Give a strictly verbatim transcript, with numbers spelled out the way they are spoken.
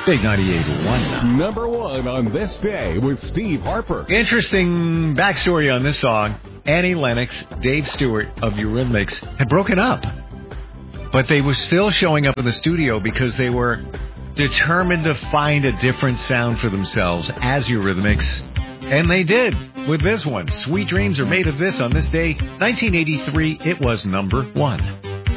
Big ninety-eight point one. Number one on this day with Steve Harper. Interesting backstory on this song. Annie Lennox, Dave Stewart of Eurythmics had broken up. But they were still showing up in the studio because they were determined to find a different sound for themselves as Eurythmics. And they did with this one. Sweet Dreams Are Made of This on this day, nineteen eighty-three. It was number one.